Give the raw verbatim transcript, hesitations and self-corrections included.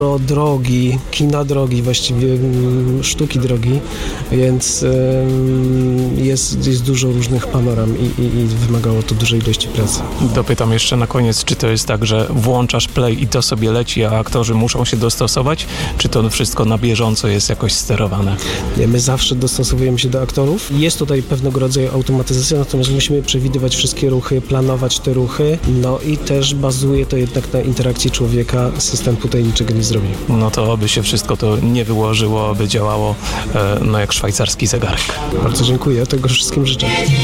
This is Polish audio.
O drogi, kina drogi, właściwie mm, sztuki drogi, więc ym, jest, jest dużo różnych panoram i, i, i wymagało to dużej ilości pracy. Dopytam jeszcze na koniec, czy to jest tak, że włączasz play i to sobie leci, a aktorzy muszą się dostosować, czy to wszystko na bieżąco jest jakoś sterowane? Nie, my zawsze dostosowujemy się do aktorów. Jest tutaj pewnego rodzaju automatyzacja, natomiast musimy przewidywać wszystkie ruchy, planować te ruchy, no i też bazuje to jednak na interakcji człowieka, system tutaj niczego nie zrobi. No to aby się wszystko to nie wyłożyło, aby działało e, no jak szwajcarski zegarek. Bardzo dziękuję, tego wszystkim życzę.